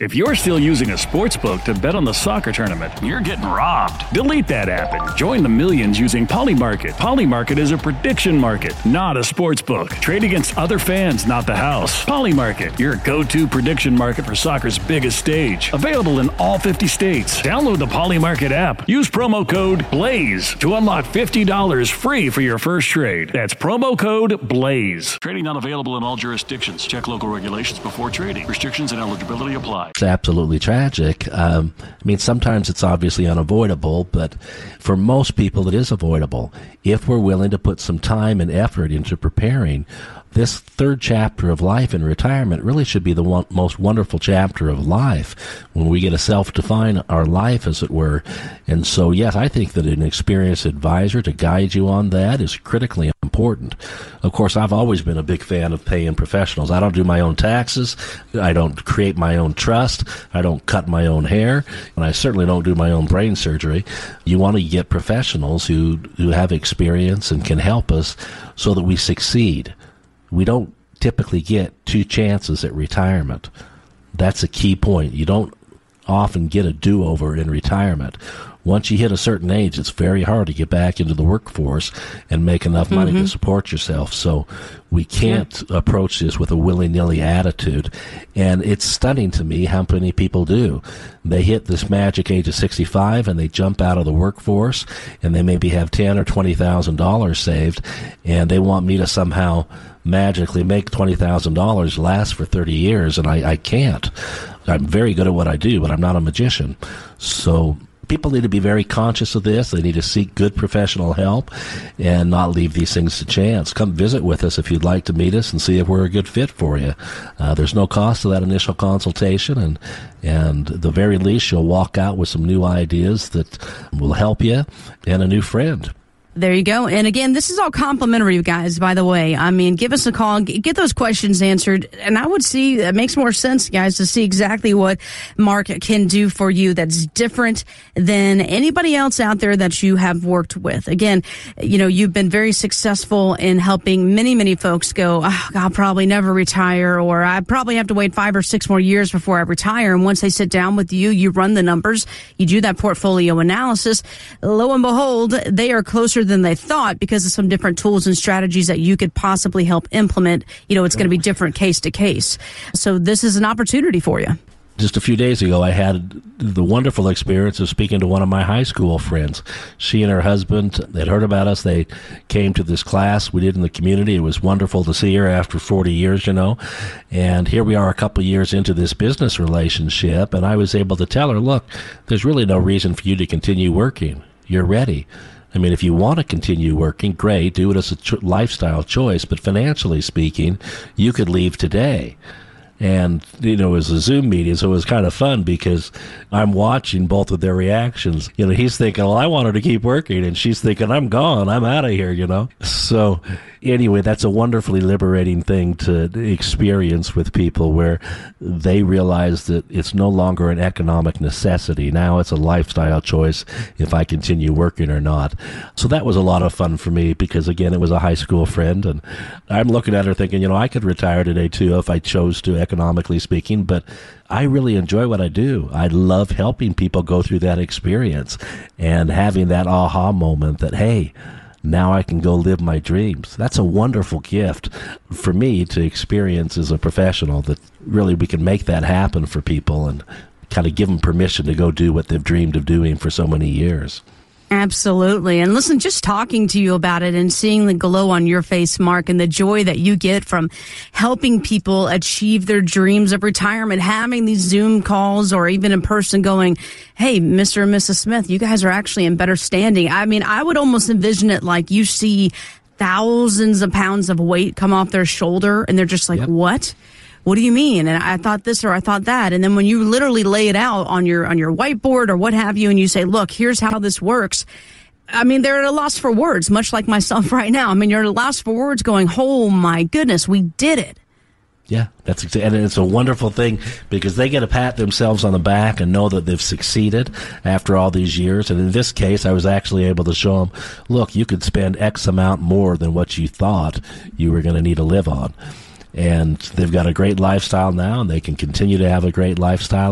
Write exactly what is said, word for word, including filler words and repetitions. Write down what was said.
If you're still using a sports book to bet on the soccer tournament, you're getting robbed. Delete that app and join the millions using Polymarket. Polymarket is a prediction market, not a sports book. Trade against other fans, not the house. Polymarket, your go-to prediction market for soccer's biggest stage. Available in all fifty states. Download the Polymarket app. Use promo code BLAZE to unlock fifty dollars free for your first trade. That's promo code BLAZE. Trading not available in all jurisdictions. Check local regulations before trading. Restrictions and eligibility apply. It's absolutely tragic. Um, I mean, sometimes it's obviously unavoidable, but for most people it is avoidable. If we're willing to put some time and effort into preparing, this third chapter of life in retirement really should be the one, most wonderful chapter of life when we get to self-define our life, as it were. And so, yes, I think that an experienced advisor to guide you on that is critically important. Of course, I've always been a big fan of paying professionals. I don't do my own taxes. I don't create my own trust. I don't cut my own hair. And I certainly don't do my own brain surgery. You want to get professionals who, who have experience and can help us so that we succeed. We don't typically get two chances at retirement. That's a key point. You don't often get a do-over in retirement. Once you hit a certain age, it's very hard to get back into the workforce and make enough money mm-hmm. to support yourself. So we can't yeah. approach this with a willy-nilly attitude. And it's stunning to me how many people do. They hit this magic age of sixty-five and they jump out of the workforce and they maybe have ten thousand dollars or twenty thousand dollars saved, and they want me to somehow magically make twenty thousand dollars last for thirty years, and I, I can't. I'm very good at what I do, but I'm not a magician. So people need to be very conscious of this. They need to seek good professional help and not leave these things to chance. Come visit with us if you'd like to meet us and see if we're a good fit for you. Uh, there's no cost to that initial consultation, and and at the very least, you'll walk out with some new ideas that will help you and a new friend. There you go. And again, this is all complimentary, you guys, by the way. I mean, give us a call, get those questions answered. And I would see, it makes more sense, guys, to see exactly what Mark can do for you that's different than anybody else out there that you have worked with. Again, you know, you've been very successful in helping many, many folks go, oh, I'll probably never retire, or I probably have to wait five or six more years before I retire. And once they sit down with you, you run the numbers, you do that portfolio analysis. Lo and behold, they are closer than they thought because of some different tools and strategies that you could possibly help implement. You know, it's going to be different case to case. So this is an opportunity for you. Just a few days ago, I had the wonderful experience of speaking to one of my high school friends. She and her husband had heard about us. They came to this class we did in the community. It was wonderful to see her after forty years, you know. And here we are a couple of years into this business relationship, and I was able to tell her, look, there's really no reason for you to continue working. You're ready. I mean, if you want to continue working, great, do it as a ch- lifestyle choice. But financially speaking, you could leave today. And, you know, it was a Zoom meeting, so it was kind of fun because I'm watching both of their reactions. You know, he's thinking, well, I want her to keep working, and she's thinking, I'm gone, I'm out of here, you know. So anyway, that's a wonderfully liberating thing to experience with people where they realize that it's no longer an economic necessity. Now it's a lifestyle choice if I continue working or not. So that was a lot of fun for me because, again, it was a high school friend, and I'm looking at her thinking, you know, I could retire today too if I chose to, economically speaking, but I really enjoy what I do. I love helping people go through that experience and having that aha moment that, hey, now I can go live my dreams. That's a wonderful gift for me to experience as a professional, that really we can make that happen for people and kind of give them permission to go do what they've dreamed of doing for so many years. Absolutely. And listen, just talking to you about it and seeing the glow on your face, Mark, and the joy that you get from helping people achieve their dreams of retirement, having these Zoom calls or even in person going, hey, Mister and Missus Smith, you guys are actually in better standing. I mean, I would almost envision it like you see thousands of pounds of weight come off their shoulder and they're just like, yep. What? What do you mean? And I thought this or I thought that. And then when you literally lay it out on your on your whiteboard or what have you, and you say, look, here's how this works. I mean, they're at a loss for words, much like myself right now. I mean, you're at a loss for words going, oh, my goodness, we did it. Yeah, that's exa- and it's a wonderful thing because they get to pat themselves on the back and know that they've succeeded after all these years. And in this case, I was actually able to show them, look, you could spend X amount more than what you thought you were going to need to live on. And they've got a great lifestyle now, and they can continue to have a great lifestyle.